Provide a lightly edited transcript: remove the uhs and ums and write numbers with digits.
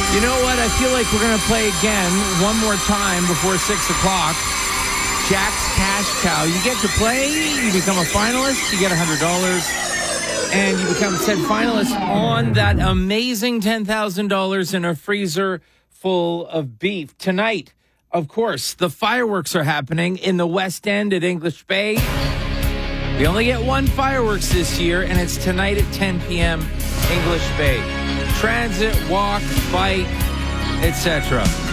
You know what? I feel like we're going to play again one more time before 6 o'clock. Jack's Cash Cow. You get to play, you become a finalist, you get $100, and you become said finalist on that amazing $10,000 in a freezer full of beef. Tonight, of course, the fireworks are happening in the West End at English Bay. We only get one fireworks this year, and it's tonight at 10 p.m. English Bay. Transit, walk, bike, etc.